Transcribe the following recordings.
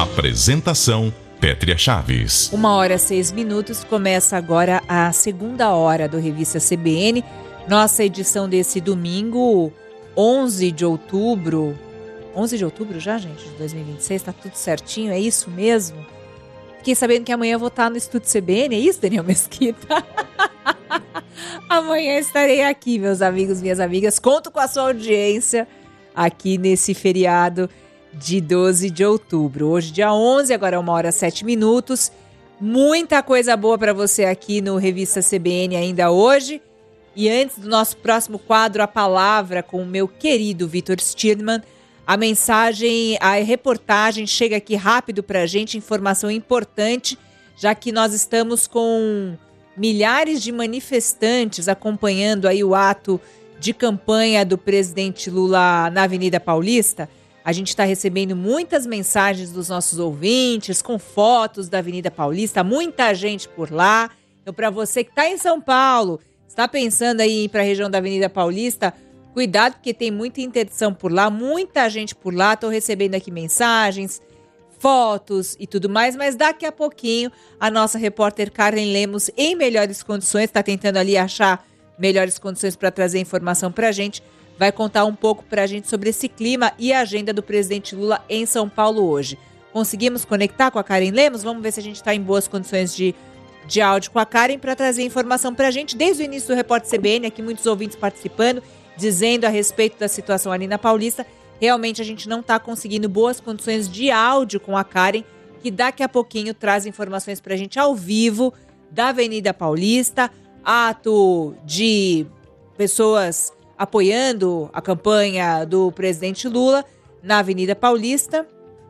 Apresentação: Pétria Chaves. 1h06, começa agora a segunda hora do Revista CBN. Nossa edição desse domingo, 11 de outubro. 11 de outubro já, gente, de 2026, tá tudo certinho, é isso mesmo? Fiquei sabendo que amanhã eu vou estar no Estúdio CBN, é isso, Daniel Mesquita? Amanhã estarei aqui, meus amigos, minhas amigas. Conto com a sua audiência aqui nesse feriado de 12 de outubro. Hoje, dia 11, agora é 1h07. Muita coisa boa para você aqui no Revista CBN ainda hoje. E antes do nosso próximo quadro, a palavra com o meu querido Vitor Stirman, a mensagem, a reportagem chega aqui rápido para a gente, informação importante, já que nós estamos com milhares de manifestantes acompanhando aí o ato de campanha do presidente Lula na Avenida Paulista. A gente está recebendo muitas mensagens dos nossos ouvintes com fotos da Avenida Paulista, muita gente por lá. Então, para você que está em São Paulo, está pensando aí em ir para a região da Avenida Paulista, cuidado porque tem muita interdição por lá, muita gente por lá. Estou recebendo aqui mensagens, fotos e tudo mais, mas daqui a pouquinho a nossa repórter Karen Lemos, em melhores condições, está tentando ali achar melhores condições para trazer informação para a gente, vai contar um pouco para a gente sobre esse clima e a agenda do presidente Lula em São Paulo hoje. Conseguimos conectar com a Karen Lemos? Vamos ver se a gente está em boas condições de áudio com a Karen para trazer informação para a gente. Desde o início do Repórter CBN, aqui muitos ouvintes participando, dizendo a respeito da situação ali na Paulista. Realmente a gente não está conseguindo boas condições de áudio com a Karen, que daqui a pouquinho traz informações para a gente ao vivo da Avenida Paulista, ato de pessoas apoiando a campanha do presidente Lula na Avenida Paulista.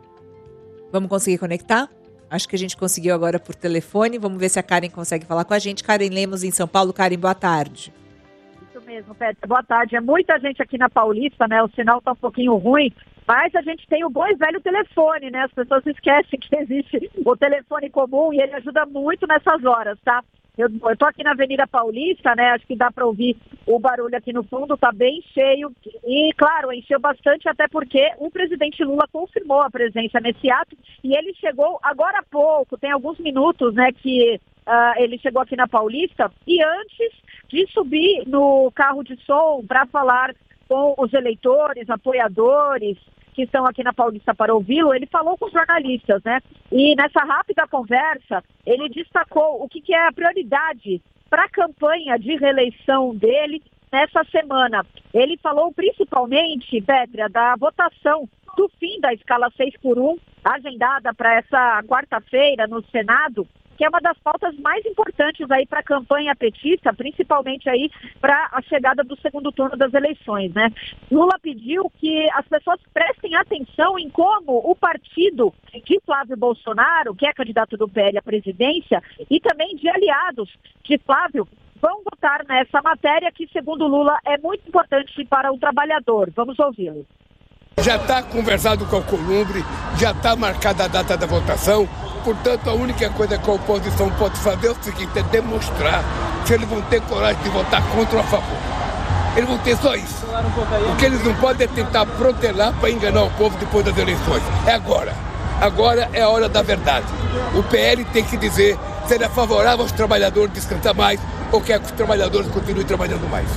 Vamos conseguir conectar? Acho que a gente conseguiu agora por telefone. Vamos ver se a Karen consegue falar com a gente. Karen Lemos em São Paulo. Karen, boa tarde. Isso mesmo, Pétria. Boa tarde. É muita gente aqui na Paulista, né? O sinal tá um pouquinho ruim, mas a gente tem o bom e velho telefone, né? As pessoas esquecem que existe o telefone comum e ele ajuda muito nessas horas, tá? Eu tô aqui na Avenida Paulista, né? Acho que dá para ouvir o barulho aqui no fundo, tá bem cheio. E, claro, encheu bastante, até porque o presidente Lula confirmou a presença nesse ato e ele chegou agora há pouco, tem alguns minutos, né, que ele chegou aqui na Paulista. E antes de subir no carro de som para falar com os eleitores, apoiadores que estão aqui na Paulista para ouvi-lo, ele falou com os jornalistas, né? E nessa rápida conversa, ele destacou o que é a prioridade para a campanha de reeleição dele nessa semana. Ele falou principalmente, Pétria, da votação do fim da escala 6x1, agendada para essa quarta-feira no Senado, que é uma das pautas mais importantes aí para a campanha petista, principalmente aí para a chegada do segundo turno das eleições, né? Lula pediu que as pessoas prestem atenção em como o partido de Flávio Bolsonaro, que é candidato do PL à presidência, e também de aliados de Flávio, vão votar nessa matéria que, segundo Lula, é muito importante para o trabalhador. Vamos ouvi-lo. Já está conversado com a Columbre, já está marcada a data da votação, portanto a única coisa que a oposição pode fazer é o seguinte, é demonstrar se eles vão ter coragem de votar contra ou a favor. Eles vão ter só isso. O que eles não podem é tentar protelar para enganar o povo depois das eleições. É agora. Agora é a hora da verdade. O PL tem que dizer se ele é favorável aos trabalhadores descansar mais ou quer que os trabalhadores continuem trabalhando mais.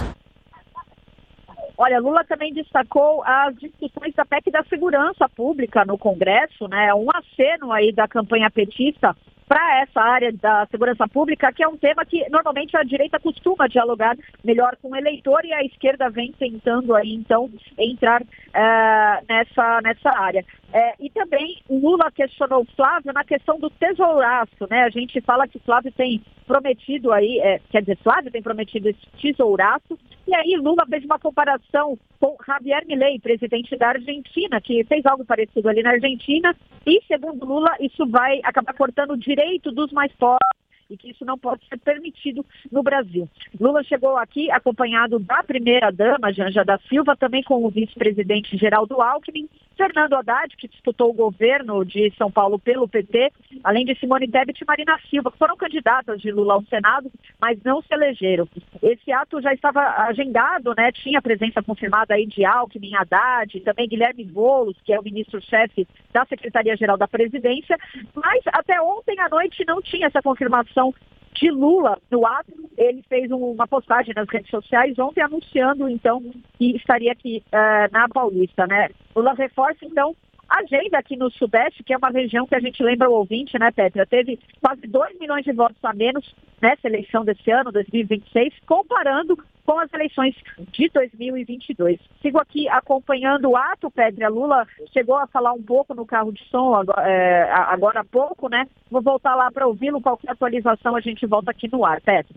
Olha, Lula também destacou as discussões da PEC da segurança pública no Congresso, né? Um aceno aí da campanha petista para essa área da segurança pública, que é um tema que normalmente a direita costuma dialogar melhor com o eleitor e a esquerda vem tentando aí, então, entrar nessa área. E também Lula questionou Flávio na questão do tesouraço, né? A gente fala que Flávio tem prometido aí, Flávio tem prometido esse tesouraço, e aí Lula fez uma comparação com Javier Milei, presidente da Argentina, que fez algo parecido ali na Argentina, e segundo Lula isso vai acabar cortando o direito dos mais pobres, e que isso não pode ser permitido no Brasil. Lula chegou aqui acompanhado da primeira-dama, Janja da Silva, também com o vice-presidente Geraldo Alckmin, Fernando Haddad, que disputou o governo de São Paulo pelo PT, além de Simone Tebet e Marina Silva, que foram candidatas de Lula ao Senado, mas não se elegeram. Esse ato já estava agendado, né? Tinha presença confirmada aí de Alckmin, Haddad, também Guilherme Boulos, que é o ministro-chefe da Secretaria-Geral da Presidência, mas até ontem à noite não tinha essa confirmação de Lula no ato. Ele fez uma postagem nas redes sociais ontem anunciando, então, que estaria aqui na Paulista, né? Lula reforça, então, a agenda aqui no Sudeste, que é uma região que a gente lembra o ouvinte, né, Petra? Teve quase 2 milhões de votos a menos nessa eleição desse ano, 2026, comparando com as eleições de 2022. Sigo aqui acompanhando o ato, Petra. Lula chegou a falar um pouco no carro de som agora há pouco, né? Vou voltar lá para ouvi-lo. Qualquer atualização a gente volta aqui no ar, Petra.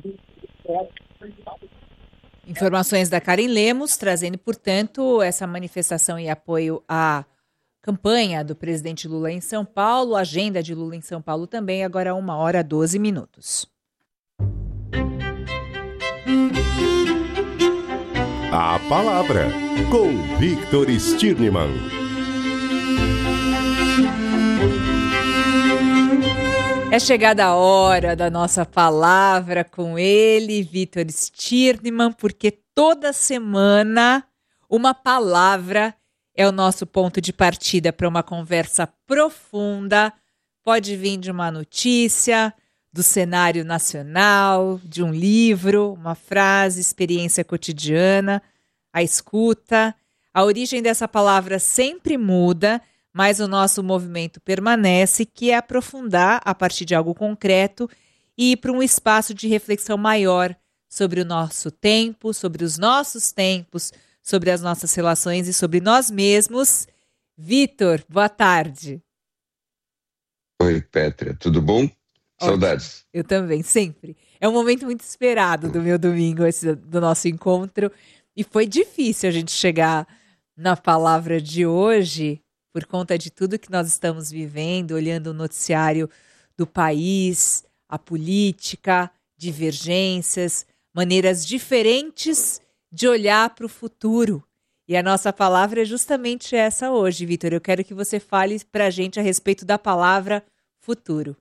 Informações da Karen Lemos, trazendo, portanto, essa manifestação em apoio à campanha do presidente Lula em São Paulo, agenda de Lula em São Paulo também, agora 1h12. A palavra com Victor Stirnemann. É chegada a hora da nossa palavra com ele, Victor Stirnemann, porque toda semana uma palavra é o nosso ponto de partida para uma conversa profunda. Pode vir de uma notícia, do cenário nacional, de um livro, uma frase, experiência cotidiana, a escuta. A origem dessa palavra sempre muda, mas o nosso movimento permanece, que é aprofundar a partir de algo concreto e ir para um espaço de reflexão maior sobre o nosso tempo, sobre os nossos tempos, sobre as nossas relações e sobre nós mesmos. Victor, boa tarde. Oi, Pétria, tudo bom? Saudades. Eu também, sempre. É um momento muito esperado do meu domingo, do nosso encontro. E foi difícil a gente chegar na palavra de hoje, por conta de tudo que nós estamos vivendo, olhando o noticiário do país, a política, divergências, maneiras diferentes de olhar para o futuro. E a nossa palavra é justamente essa hoje, Victor. Eu quero que você fale para a gente a respeito da palavra futuro.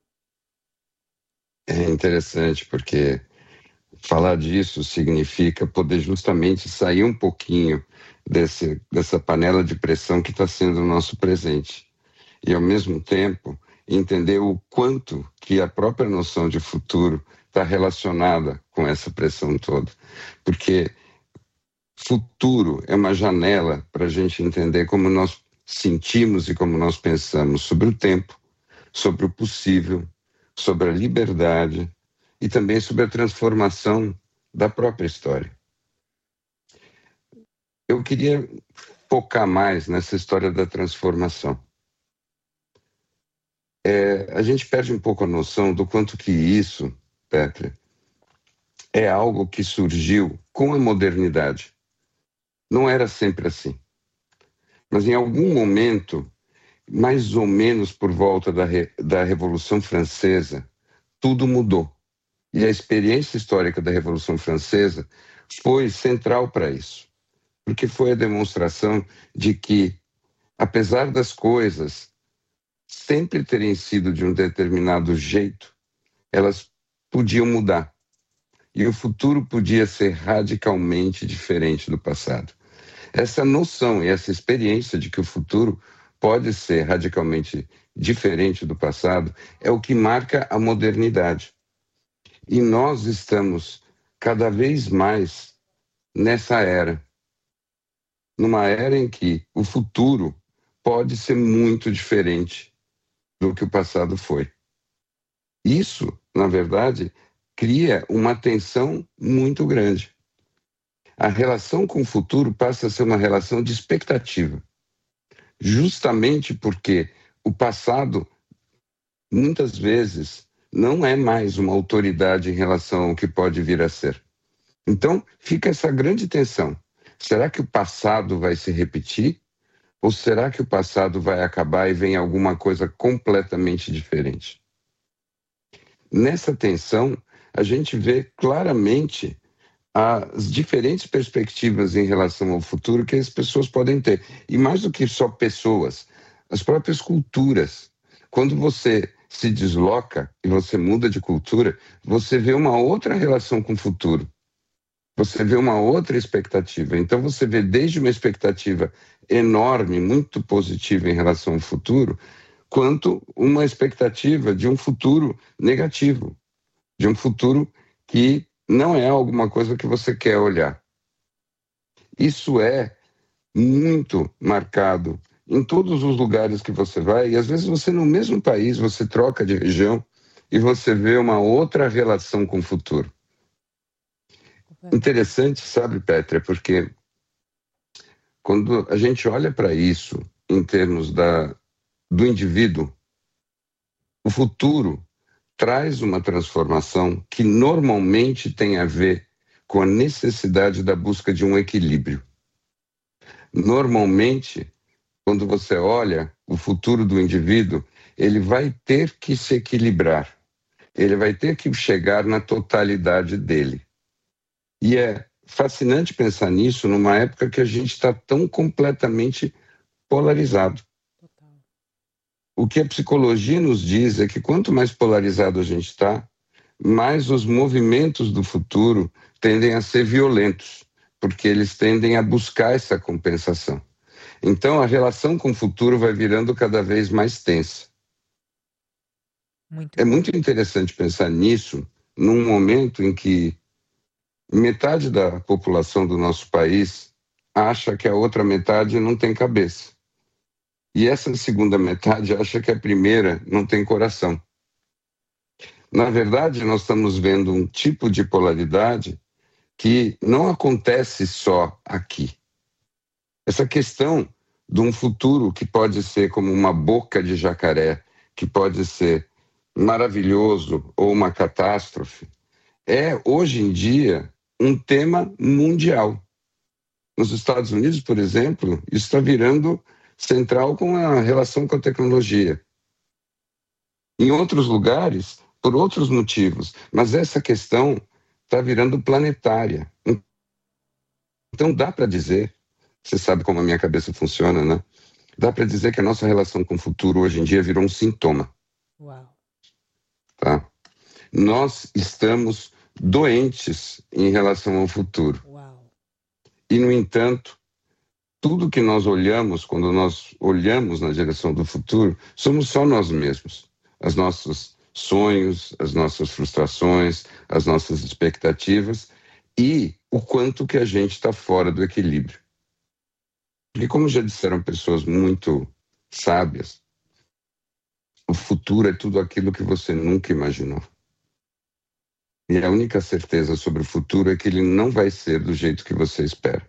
É interessante porque falar disso significa poder justamente sair um pouquinho dessa panela de pressão que está sendo o nosso presente. E, ao mesmo tempo, entender o quanto que a própria noção de futuro está relacionada com essa pressão toda. Porque futuro é uma janela para a gente entender como nós sentimos e como nós pensamos sobre o tempo, sobre o possível, sobre a liberdade e também sobre a transformação da própria história. Eu queria focar mais nessa história da transformação. A gente perde um pouco a noção do quanto que isso, Pétria, é algo que surgiu com a modernidade. Não era sempre assim. Mas em algum momento, mais ou menos por volta da Revolução Francesa, tudo mudou. E a experiência histórica da Revolução Francesa foi central para isso. Porque foi a demonstração de que, apesar das coisas sempre terem sido de um determinado jeito, elas podiam mudar. E o futuro podia ser radicalmente diferente do passado. Essa noção e essa experiência de que o futuro pode ser radicalmente diferente do passado é o que marca a modernidade. E nós estamos cada vez mais nessa era. Numa era em que o futuro pode ser muito diferente do que o passado foi. Isso, na verdade, cria uma tensão muito grande. A relação com o futuro passa a ser uma relação de expectativa. Justamente porque o passado, muitas vezes, não é mais uma autoridade em relação ao que pode vir a ser. Então, fica essa grande tensão. Será que o passado vai se repetir? Ou será que o passado vai acabar e vem alguma coisa completamente diferente? Nessa tensão, a gente vê claramente as diferentes perspectivas em relação ao futuro que as pessoas podem ter. E mais do que só pessoas, as próprias culturas. Quando você se desloca e você muda de cultura, você vê uma outra relação com o futuro. Você vê uma outra expectativa. Então você vê desde uma expectativa enorme, muito positiva em relação ao futuro, quanto uma expectativa de um futuro negativo, de um futuro que não é alguma coisa que você quer olhar. Isso é muito marcado em todos os lugares que você vai, e às vezes você no mesmo país, você troca de região e você vê uma outra relação com o futuro. Interessante, sabe, Pétria, porque quando a gente olha para isso em termos do indivíduo, o futuro traz uma transformação que normalmente tem a ver com a necessidade da busca de um equilíbrio. Normalmente, quando você olha o futuro do indivíduo, ele vai ter que se equilibrar, ele vai ter que chegar na totalidade dele. E é fascinante pensar nisso numa época que a gente está tão completamente polarizado. O que a psicologia nos diz é que quanto mais polarizado a gente está, mais os movimentos do futuro tendem a ser violentos, porque eles tendem a buscar essa compensação. Então, a relação com o futuro vai virando cada vez mais tensa. É muito interessante pensar nisso num momento em que metade da população do nosso país acha que a outra metade não tem cabeça. E essa segunda metade acha que a primeira não tem coração. Na verdade, nós estamos vendo um tipo de polaridade que não acontece só aqui. Essa questão de um futuro que pode ser como uma boca de jacaré, que pode ser maravilhoso ou uma catástrofe, é, hoje em dia, um tema mundial. Nos Estados Unidos, por exemplo, isso está virando central com a relação com a tecnologia. Em outros lugares, por outros motivos, mas essa questão está virando planetária. Então dá para dizer, você sabe como a minha cabeça funciona, né? Dá para dizer que a nossa relação com o futuro hoje em dia virou um sintoma. Uau. Tá? Nós estamos doentes em relação ao futuro. Uau. E, no entanto, tudo que nós olhamos, quando nós olhamos na direção do futuro, somos só nós mesmos. Os nossos sonhos, as nossas frustrações, as nossas expectativas e o quanto que a gente está fora do equilíbrio. Porque, como já disseram pessoas muito sábias, o futuro é tudo aquilo que você nunca imaginou. E a única certeza sobre o futuro é que ele não vai ser do jeito que você espera.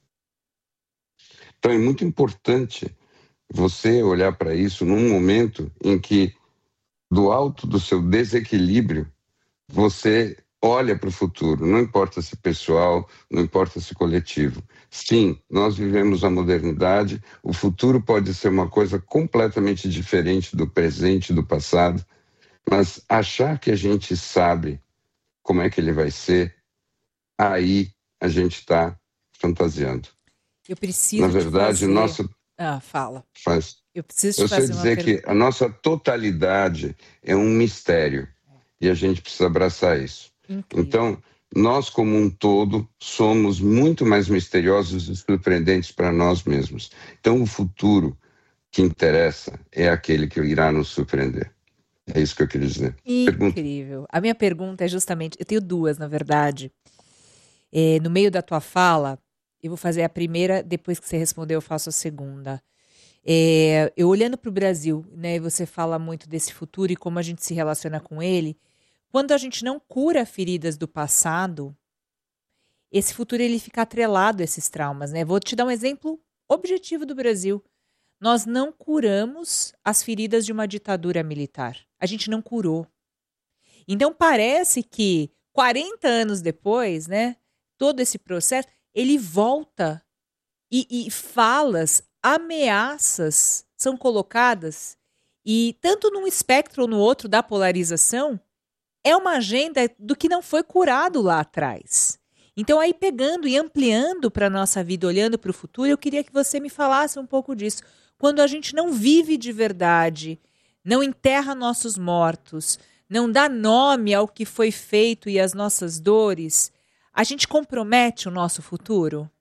Então é muito importante você olhar para isso num momento em que, do alto do seu desequilíbrio, você olha para o futuro, não importa se pessoal, não importa se coletivo. Sim, nós vivemos a modernidade, o futuro pode ser uma coisa completamente diferente do presente e do passado, mas achar que a gente sabe como é que ele vai ser, aí a gente está fantasiando. Eu preciso Na verdade, fazer... fala. Eu preciso te fazer uma dizer pergunta. que a nossa totalidade é um mistério e a gente precisa abraçar isso. Incrível. Então, nós como um todo somos muito mais misteriosos e surpreendentes para nós mesmos. Então, o futuro que interessa é aquele que irá nos surpreender. É isso que eu queria dizer. Incrível. A minha pergunta é justamente... Eu tenho duas, na verdade. No meio da tua fala... Eu vou fazer a primeira, depois que você responder eu faço a segunda. Eu olhando para o Brasil, né, você fala muito desse futuro e como a gente se relaciona com ele. Quando a gente não cura feridas do passado, esse futuro ele fica atrelado a esses traumas, né? Vou te dar um exemplo objetivo do Brasil. Nós não curamos as feridas de uma ditadura militar. A gente não curou. Então parece que 40 anos depois, né, todo esse processo... ele volta e falas, ameaças são colocadas e tanto num espectro ou no outro da polarização é uma agenda do que não foi curado lá atrás. Então, aí pegando e ampliando para a nossa vida, olhando para o futuro, eu queria que você me falasse um pouco disso. Quando a gente não vive de verdade, não enterra nossos mortos, não dá nome ao que foi feito e às nossas dores, a gente compromete o nosso futuro?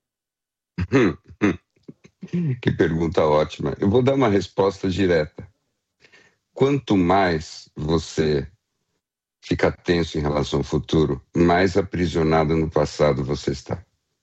Que pergunta ótima. Eu vou dar uma resposta direta. Quanto mais você fica tenso em relação ao futuro, mais aprisionado no passado você está.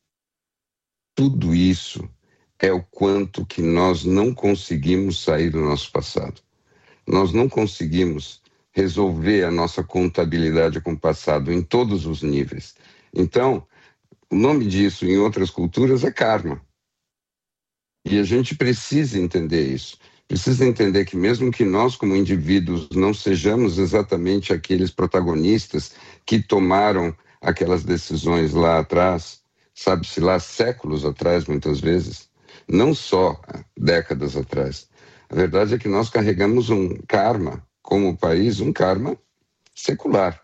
Tudo isso é o quanto que nós não conseguimos sair do nosso passado. Nós não conseguimos resolver a nossa contabilidade com o passado em todos os níveis. Então, o nome disso em outras culturas é karma. E a gente precisa entender isso. Precisa entender que mesmo que nós, como indivíduos, não sejamos exatamente aqueles protagonistas que tomaram aquelas decisões lá atrás, sabe-se lá, séculos atrás, muitas vezes, não só décadas atrás. A verdade é que nós carregamos um karma, como país, um karma secular.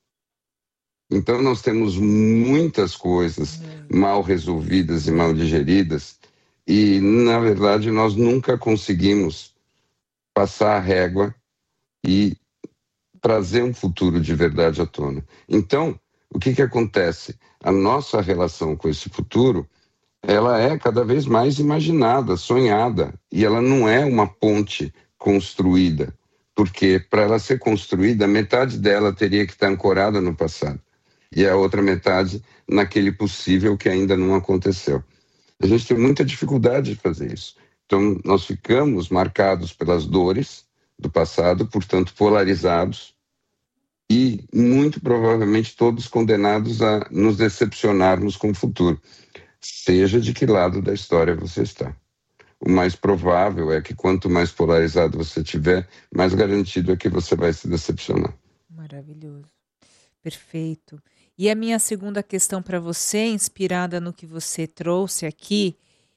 Então nós temos muitas coisas mal resolvidas e mal digeridas, e, na verdade, nós nunca conseguimos passar a régua e trazer um futuro de verdade à tona. Então, o que acontece? A nossa relação com esse futuro, ela é cada vez mais imaginada, sonhada, e ela não é uma ponte construída, porque para ela ser construída, metade dela teria que estar ancorada no passado, e a outra metade naquele possível que ainda não aconteceu. A gente tem muita dificuldade de fazer isso. Então, nós ficamos marcados pelas dores do passado, portanto, polarizados, e muito provavelmente todos condenados a nos decepcionarmos com o futuro, seja de que lado da história você está. O mais provável é que quanto mais polarizado você tiver, mais garantido é que você vai se decepcionar. Maravilhoso. Perfeito. E a minha segunda questão para você, inspirada no que você trouxe aqui,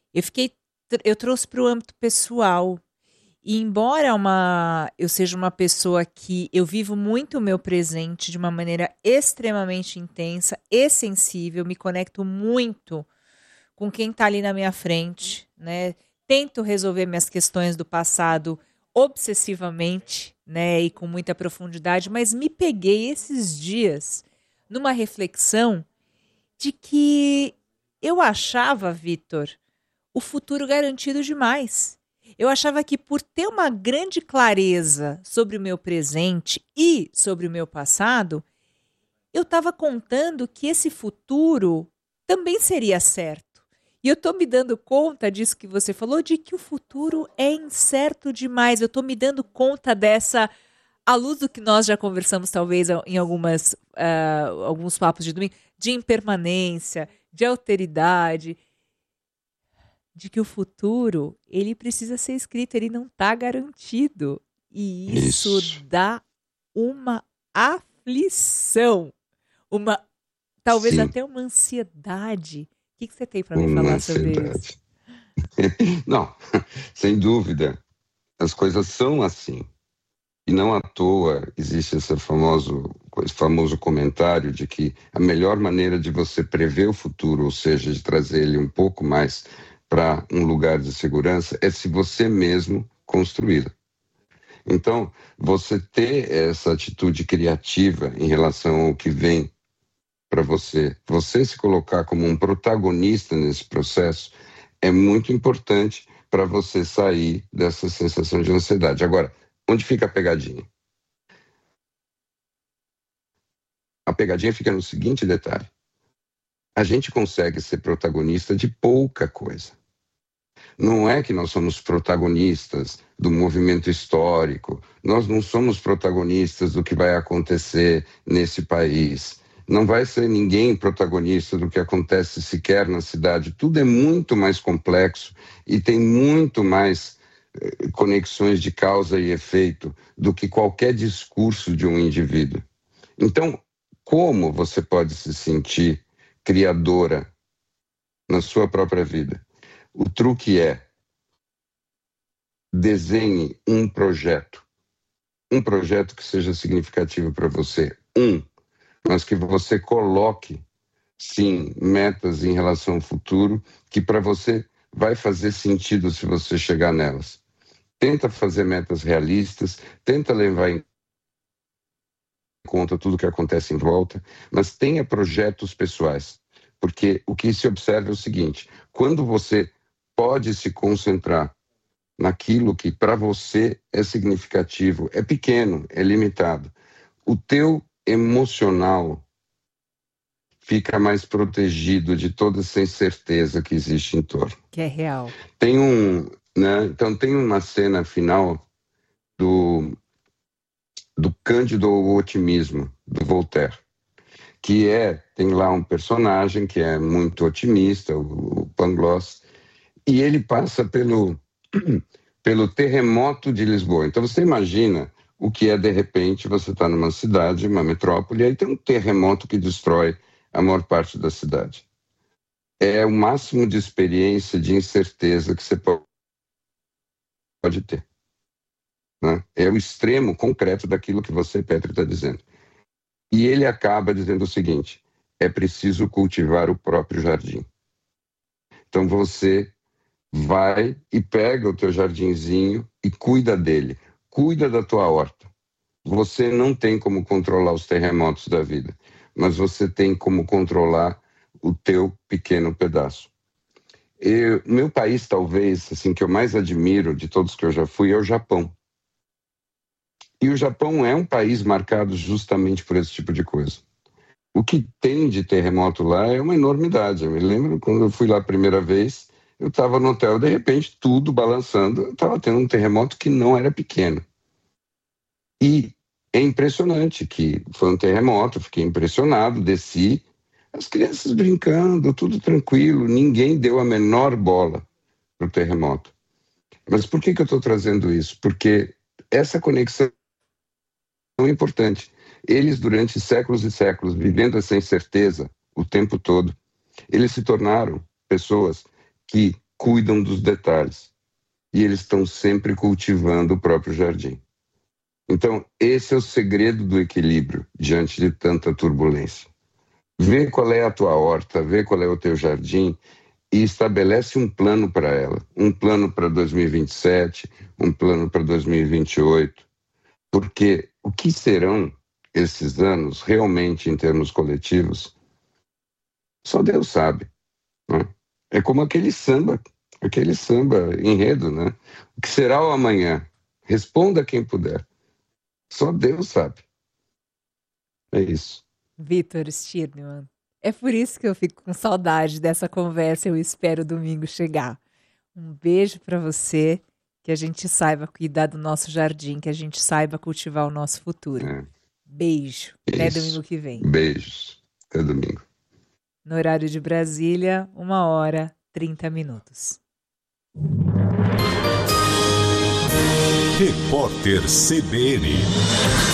eu trouxe para o âmbito pessoal. E embora eu seja uma pessoa que eu vivo muito o meu presente de uma maneira extremamente intensa e sensível, me conecto muito com quem está ali na minha frente, né? Tento resolver minhas questões do passado obsessivamente, né? E com muita profundidade, mas me peguei esses dias numa reflexão de que eu achava, Vitor, o futuro garantido demais. Eu achava que por ter uma grande clareza sobre o meu presente e sobre o meu passado, eu estava contando que esse futuro também seria certo. E eu estou me dando conta disso que você falou, de que o futuro é incerto demais. Eu estou me dando conta dessa... À luz do que nós já conversamos, talvez, em alguns papos de domingo, de impermanência, de alteridade, de que o futuro, ele precisa ser escrito, ele não está garantido. E isso dá uma aflição, talvez Sim. até uma ansiedade. O que você tem para me falar sobre isso? Não, sem dúvida, as coisas são assim. E não à toa existe esse famoso comentário de que a melhor maneira de você prever o futuro, ou seja, de trazer ele um pouco mais para um lugar de segurança, é se você mesmo construí-lo. Então, você ter essa atitude criativa em relação ao que vem para você se colocar como um protagonista nesse processo, é muito importante para você sair dessa sensação de ansiedade. Agora, onde fica a pegadinha? A pegadinha fica no seguinte detalhe. A gente consegue ser protagonista de pouca coisa. Não é que nós somos protagonistas do movimento histórico, nós não somos protagonistas do que vai acontecer nesse país. Não vai ser ninguém protagonista do que acontece sequer na cidade. Tudo é muito mais complexo e tem muito mais conexões de causa e efeito do que qualquer discurso de um indivíduo. Então, como você pode se sentir criadora na sua própria vida? O truque é: desenhe um projeto que seja significativo para você, mas que você coloque sim, metas em relação ao futuro que para você vai fazer sentido se você chegar nelas. Tenta fazer metas realistas, tenta levar em conta tudo que acontece em volta, mas tenha projetos pessoais, porque o que se observa é o seguinte: quando você pode se concentrar naquilo que para você é significativo, é pequeno, é limitado, o teu emocional fica mais protegido de toda essa incerteza que existe em torno. Que é real. Então tem uma cena final do Cândido ao Otimismo, do Voltaire, que tem lá um personagem que é muito otimista, o Pangloss, e ele passa pelo terremoto de Lisboa. Então você imagina o que é, de repente, você está numa cidade, uma metrópole, e aí tem um terremoto que destrói a maior parte da cidade. É o máximo de experiência de incerteza que você pode ter. Né? É o extremo concreto daquilo que você, Petri, está dizendo. E ele acaba dizendo o seguinte: é preciso cultivar o próprio jardim. Então você vai e pega o teu jardinzinho e cuida dele. Cuida da tua horta. Você não tem como controlar os terremotos da vida, mas você tem como controlar o teu pequeno pedaço. Meu país, talvez, assim, que eu mais admiro de todos que eu já fui, é o Japão. E o Japão é um país marcado justamente por esse tipo de coisa. O que tem de terremoto lá é uma enormidade. Eu me lembro quando eu fui lá a primeira vez, eu estava no hotel, de repente, tudo balançando. Eu estava tendo um terremoto que não era pequeno. E é impressionante que foi um terremoto, fiquei impressionado, desci, as crianças brincando, tudo tranquilo, ninguém deu a menor bola para o terremoto. Mas por que eu estou trazendo isso? Porque essa conexão é importante. Eles, durante séculos e séculos, vivendo essa incerteza o tempo todo, eles se tornaram pessoas que cuidam dos detalhes. E eles estão sempre cultivando o próprio jardim. Então, esse é o segredo do equilíbrio diante de tanta turbulência. Vê qual é a tua horta, vê qual é o teu jardim e estabelece um plano para ela. Um plano para 2027, um plano para 2028. Porque o que serão esses anos realmente em termos coletivos, só Deus sabe. Né? É como aquele samba enredo, né? O que será o amanhã? Responda quem puder. Só Deus sabe. É isso. Vitor Stirnemann. É por isso que eu fico com saudade dessa conversa. Eu espero o domingo chegar. Um beijo para você, que a gente saiba cuidar do nosso jardim, que a gente saiba cultivar o nosso futuro. Beijo. Até domingo que vem. Beijos. Até domingo. No horário de Brasília, 1h30. Repórter CBN.